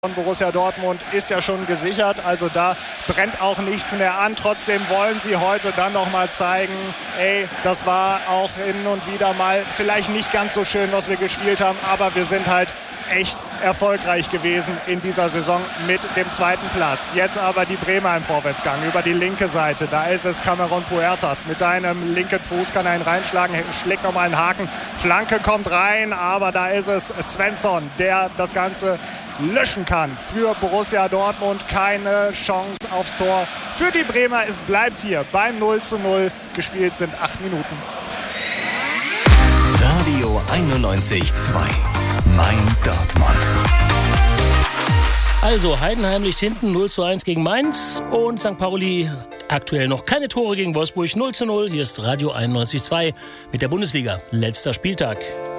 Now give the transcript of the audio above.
von Borussia Dortmund ist ja schon gesichert, also da brennt auch nichts mehr an. Trotzdem wollen sie heute dann noch mal zeigen, das war auch hin und wieder mal vielleicht nicht ganz so schön, was wir gespielt haben, aber wir sind halt echt erfolgreich gewesen in dieser Saison mit dem zweiten Platz. Jetzt aber die Bremer im Vorwärtsgang über die linke Seite. Da ist es Cameron Puertas. Mit seinem linken Fuß kann er ihn reinschlagen, schlägt nochmal einen Haken. Flanke kommt rein, aber da ist es Svensson, der das Ganze löschen kann. Für Borussia Dortmund keine Chance aufs Tor. Für die Bremer, es bleibt hier beim 0:0. Gespielt sind 8 Minuten. Radio 91.2. Mein Dortmund. Also Heidenheim liegt hinten 0:1 gegen Mainz und St. Pauli aktuell noch keine Tore gegen Wolfsburg 0:0. Hier ist Radio 91.2 mit der Bundesliga. Letzter Spieltag.